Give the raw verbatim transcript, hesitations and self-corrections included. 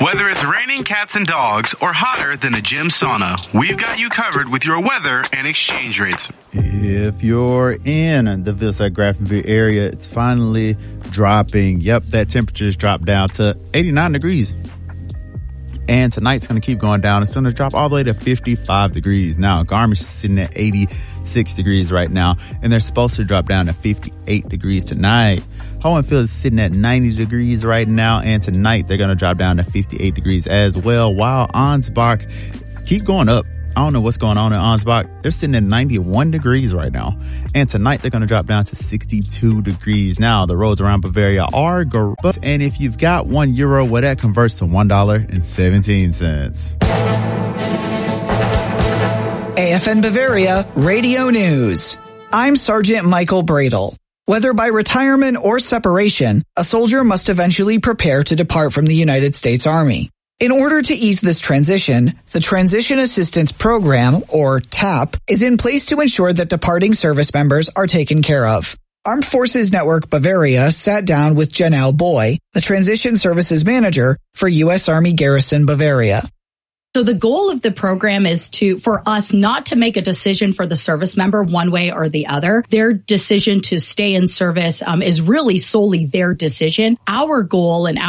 Whether it's raining cats and dogs or hotter than a gym sauna, we've got you covered with your weather and exchange rates. If you're in the Vilsack Graftonville area, it's finally dropping. Yep, that temperature's dropped down to eighty-nine degrees. And tonight's going to keep going down. It's going to drop all the way to fifty-five degrees. Now, Garmisch is sitting at eighty-six degrees right now, and they're supposed to drop down to fifty-eight degrees tonight. Hohenfield is sitting at ninety degrees right now, and tonight they're going to drop down to fifty-eight degrees as well, while Ansbach keep going up. I don't know what's going on in Ansbach. They're sitting at ninety-one degrees right now. And tonight they're going to drop down to sixty-two degrees. Now, the roads around Bavaria are good. And if you've got one euro, well, that converts to one dollar and seventeen cents. A F N Bavaria Radio News. I'm Sergeant Michael Bradle. Whether by retirement or separation, a soldier must eventually prepare to depart from the United States Army. In order to ease this transition, the Transition Assistance Program, or TAP, is in place to ensure that departing service members are taken care of. Armed Forces Network Bavaria sat down with Janelle Boy, the Transition Services Manager for U S Army Garrison Bavaria. So the goal of the program is to, for us not to make a decision for the service member one way or the other. Their decision to stay in service um, is really solely their decision. Our goal and our